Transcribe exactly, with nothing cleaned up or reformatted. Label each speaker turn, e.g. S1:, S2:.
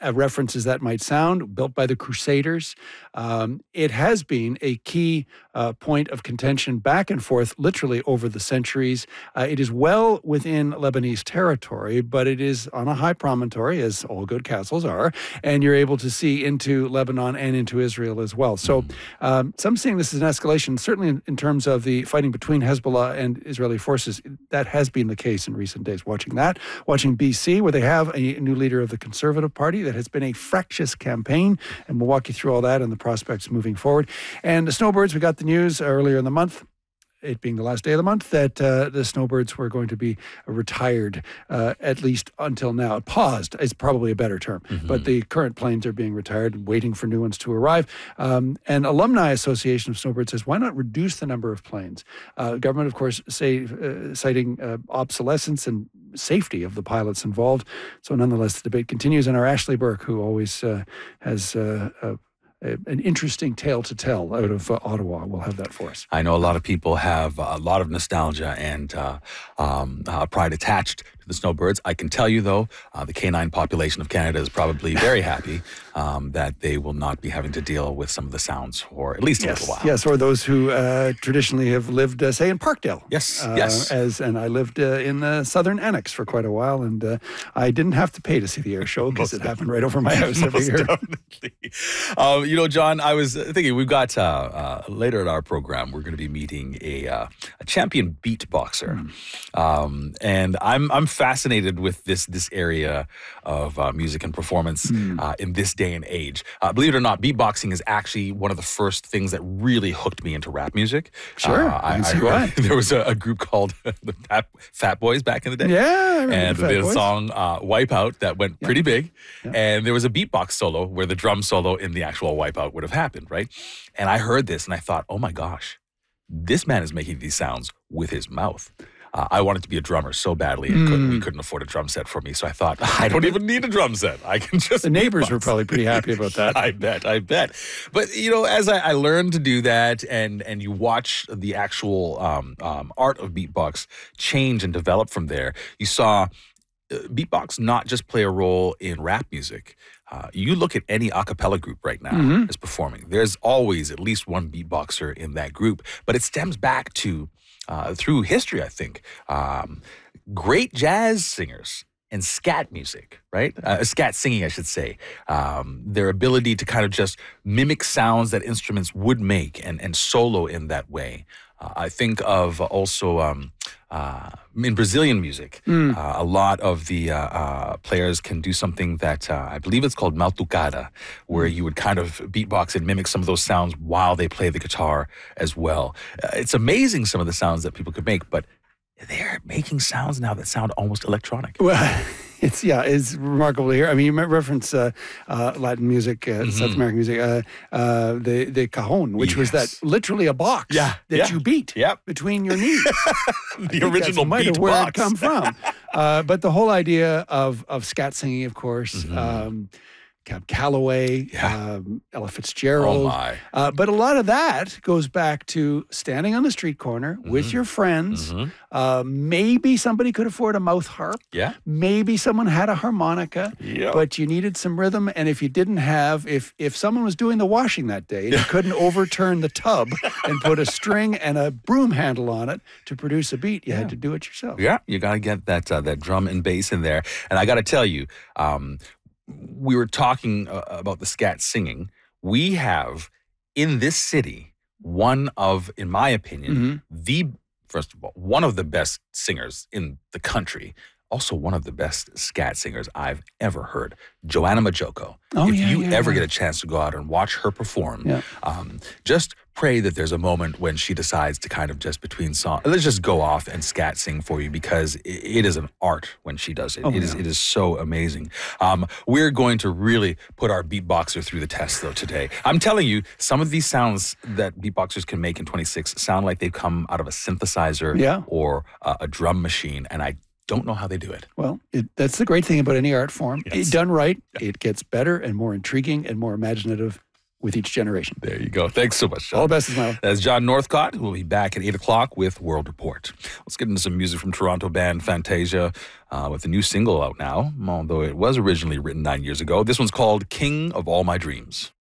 S1: uh, reference as that might sound, built by the Crusaders. Um, it has been a key uh, point of contention back and forth, literally over the centuries. Uh, it is well within Lebanese territory, but it is on a high promontory, as all good castles are, and you're able to see into Lebanon and into Israel as well. So um, some seeing this as an escalation, certainly in, in terms of the fighting between Hezbollah and Israeli forces. That has been the case in recent days. Watching that, watching B C, where they have a new leader of the Conservative Party that has been a fractious campaign, and we'll walk you through all that and the prospects moving forward. And the Snowbirds, we got the news earlier in the month, it being the last day of the month, that uh, the Snowbirds were going to be retired, uh, at least until now. Paused is probably a better term, mm-hmm. but the current planes are being retired and waiting for new ones to arrive. Um, and Alumni Association of Snowbirds says, why not reduce the number of planes? Uh, government, of course, say, uh, citing uh, obsolescence and safety of the pilots involved. So nonetheless, the debate continues. And our Ashley Burke, who always uh, has uh, uh, an interesting tale to tell out of uh, Ottawa, will have that for us.
S2: I know a lot of people have a lot of nostalgia and uh, um, uh, pride attached to the Snowbirds. I can tell you, though, uh, the canine population of Canada is probably very happy um, that they will not be having to deal with some of the sounds for at least a
S1: yes,
S2: little while.
S1: Yes, or those who uh, traditionally have lived, uh, say, in Parkdale.
S2: Yes,
S1: uh,
S2: yes.
S1: As and I lived uh, in the Southern Annex for quite a while, and uh, I didn't have to pay to see the air show because it happened right over my house every year.
S2: Definitely. Um, you know, John, I was thinking we've got uh, uh, later in our program we're going to be meeting a uh, a champion beatboxer, mm. um, and I'm I'm fascinated with this this area of uh, music and performance mm. uh, in this day and age. Uh, believe it or not, beatboxing is actually one of the first things that really hooked me into rap music.
S1: Sure,
S2: uh, I,
S1: I,
S2: I
S1: see
S2: heard
S1: why.
S2: There was a, a group called the Fat, Fat Boys back in the day.
S1: Yeah, I remember
S2: and
S1: the
S2: they
S1: Fat
S2: did a
S1: Boys.
S2: song uh, "Wipeout" that went
S1: Yeah.
S2: pretty big,
S1: Yeah.
S2: and there was a beatbox solo where the drum solo in the actual Wipeout would have happened, right? And I heard this and I thought, oh my gosh, this man is making these sounds with his mouth. Uh, I wanted to be a drummer so badly, and
S1: Mm.
S2: couldn't, we couldn't afford a drum set for me. So I thought, I don't even need a drum set. I can just
S1: The neighbors
S2: beatbox.
S1: were probably pretty happy about that.
S2: I bet, I bet. But, you know, as I, I learned to do that and and you watch the actual um, um, art of beatbox change and develop from there, you saw uh, beatbox not just play a role in rap music. Uh, you look at any a cappella group right now
S1: Mm-hmm.
S2: that's performing, there's always at least one beatboxer in that group. But it stems back to, uh, through history, I think, um, great jazz singers and scat music, right? Uh, scat singing, I should say. Um, their ability to kind of just mimic sounds that instruments would make and, and solo in that way. Uh, I think of also um, uh, in Brazilian music,
S1: Mm.
S2: uh, a lot of the uh, uh, players can do something that uh, I believe it's called maltucada, where you would kind of beatbox and mimic some of those sounds while they play the guitar as well. Uh, it's amazing some of the sounds that people could make, but they're making sounds now that sound almost electronic.
S1: Well, it's yeah, it's remarkable to hear. I mean, you might reference uh, uh, Latin music, uh,
S2: Mm-hmm.
S1: South American music, uh, uh, the the cajon, which was
S2: Yes.
S1: that literally a box
S2: Yeah,
S1: that
S2: yeah.
S1: you beat
S2: Yep.
S1: between your knees.
S2: The original
S1: might have
S2: beat
S1: where it
S2: box.
S1: come from. Uh, but the whole idea of of scat singing, of course.
S2: Mhm.
S1: Um, Cab Calloway,
S2: Yeah.
S1: um, Ella Fitzgerald.
S2: Oh my.
S1: Uh, but a lot of that goes back to standing on the street corner with your friends.
S2: Mhm.
S1: Uh, maybe somebody could afford a mouth harp.
S2: Yeah.
S1: Maybe someone had a harmonica,
S2: Yep.
S1: but you needed some rhythm. And if you didn't have, if if someone was doing the washing that day and you couldn't overturn the tub and put a string and a broom handle on it to produce a beat, you had to do it yourself.
S2: Yeah, you got to get that uh, that drum and bass in there. And I got to tell you, um, we were talking uh, about the scat singing. We have in this city one of, in my opinion,
S1: Mhm.
S2: the first of all, one of the best singers in the country. Also, one of the best scat singers I've ever heard, Joanna Majoko.
S1: Oh,
S2: if
S1: yeah,
S2: you
S1: yeah,
S2: ever
S1: yeah.
S2: get a chance to go out and watch her perform,
S1: Yeah.
S2: um, just pray that there's a moment when she decides to kind of just between songs, let's just go off and scat sing for you, because it, it is an art when she does it.
S1: Oh,
S2: it is
S1: yeah.
S2: it is so amazing. Um, we're going to really put our beatboxer through the test though today. I'm telling you, some of these sounds that beatboxers can make in twenty-six sound like they've come out of a synthesizer
S1: Yeah.
S2: or a, a drum machine, and I don't know how they do it.
S1: Well, it, that's the great thing about any art form.
S2: Yes.
S1: It, done right, it gets better and more intriguing and more imaginative with each generation.
S2: There you go. Thanks so much, John.
S1: All the best, Ismail.
S2: That's John Northcott, who will be back at eight o'clock with World Report. Let's get into some music from Toronto band Fantasia uh, with a new single out now, although it was originally written nine years ago. This one's called King of All My Dreams.